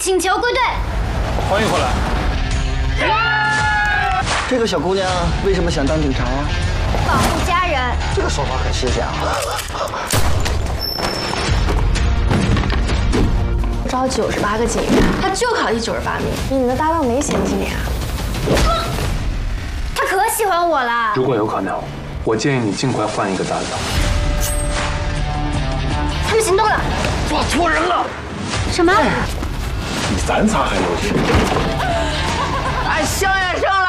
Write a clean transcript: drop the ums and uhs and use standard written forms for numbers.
请求归队。 欢迎回来。 这个小姑娘为什么想当警察呀？ 保护家人。 这个说法很新鲜啊。 招98个警员，他就考第98名。你们的搭档没嫌弃你啊？ 他可喜欢我了。 如果有可能，我建议你尽快换一个搭档。 他们行动了， 抓错人了。 什么？ 第3茬还有戏。 哎，香烟上